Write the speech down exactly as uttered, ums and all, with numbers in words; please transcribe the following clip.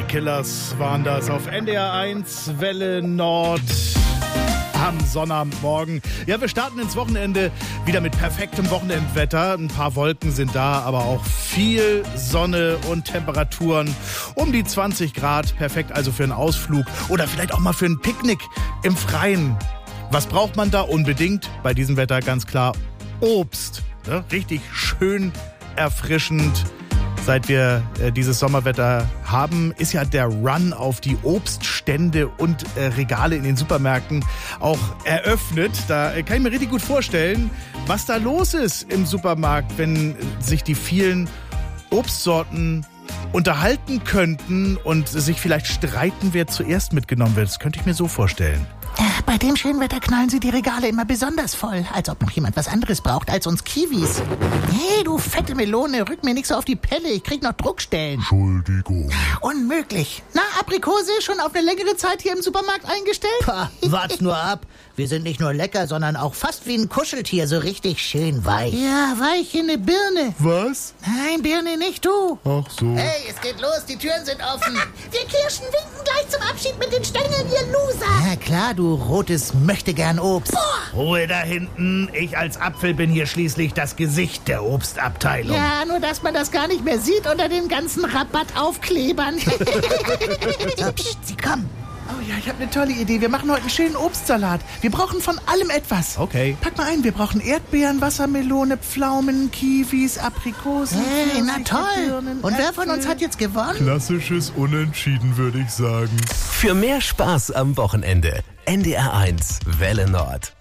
Killers waren das auf N D R eins, Welle Nord am Sonnabendmorgen. Ja, wir starten ins Wochenende wieder mit perfektem Wochenendwetter. Ein paar Wolken sind da, aber auch viel Sonne und Temperaturen um die zwanzig Grad. Perfekt also für einen Ausflug oder vielleicht auch mal für ein Picknick im Freien. Was braucht man da unbedingt? Bei diesem Wetter ganz klar Obst. Ja, richtig schön erfrischend. Seit wir äh, dieses Sommerwetter haben, ist ja der Run auf die Obststände und äh, Regale in den Supermärkten auch eröffnet. Da äh, kann ich mir richtig gut vorstellen, was da los ist im Supermarkt, wenn sich die vielen Obstsorten unterhalten könnten und sich vielleicht streiten, wer zuerst mitgenommen wird. Das könnte ich mir so vorstellen. Bei dem schönen Wetter knallen sie die Regale immer besonders voll, als ob noch jemand was anderes braucht als uns Kiwis. Hey, du fette Melone, rück mir nicht so auf die Pelle, ich krieg noch Druckstellen. Entschuldigung. Unmöglich. Na, Aprikose, schon auf eine längere Zeit hier im Supermarkt eingestellt? Pah, wart's nur ab. Wir sind nicht nur lecker, sondern auch fast wie ein Kuscheltier, so richtig schön weich. Ja, weich wie eine Birne. Was? Nein, Birne, nicht du. Ach so. Hey, es geht los, die Türen sind offen. Wir Kirschen winken gleich zum Abschied mit den Stängeln, ihr Loser. Ja klar, du rotes Möchtegern-Obst. Ruhe da hinten. Ich als Apfel bin hier schließlich das Gesicht der Obstabteilung. Ja, nur dass man das gar nicht mehr sieht unter den ganzen Rabattaufklebern. So, psst, sie kommen. Oh ja, ich habe eine tolle Idee. Wir machen heute einen schönen Obstsalat. Wir brauchen von allem etwas. Okay. Pack mal ein, wir brauchen Erdbeeren, Wassermelone, Pflaumen, Kiwis, Aprikosen. Hey, na Pfirsiche, toll. Birnen, Und wer von Äpfel. uns hat jetzt gewonnen? Klassisches Unentschieden, würde ich sagen. Für mehr Spaß am Wochenende. N D R eins, Welle Nord.